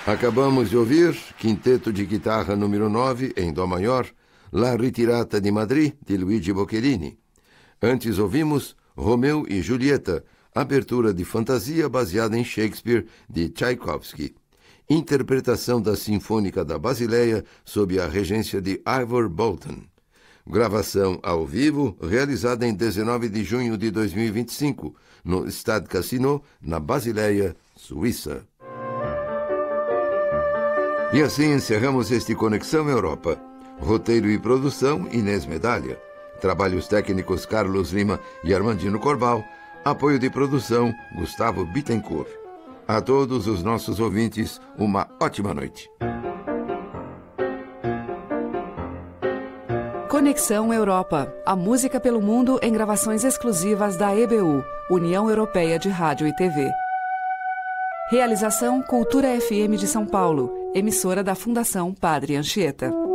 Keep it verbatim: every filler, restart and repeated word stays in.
Acabamos de ouvir Quinteto de Guitarra número nove, em Dó maior, La Ritirata de Madrid, de Luigi Boccherini. Antes ouvimos Romeu e Julieta, abertura de fantasia baseada em Shakespeare, de Tchaikovsky. Interpretação da Sinfônica da Basileia sob a regência de Ivor Bolton. Gravação ao vivo realizada em dezenove de junho de dois mil e vinte e cinco, no Stade Casino, na Basileia, Suíça. E assim encerramos este Conexão Europa. Roteiro e produção, Inês Medalha. Trabalhos técnicos, Carlos Lima e Armandino Corbal. Apoio de produção, Gustavo Bittencourt. A todos os nossos ouvintes, uma ótima noite. Conexão Europa. A música pelo mundo em gravações exclusivas da E B U, União Europeia de Rádio e T V. Realização Cultura F M de São Paulo, emissora da Fundação Padre Anchieta.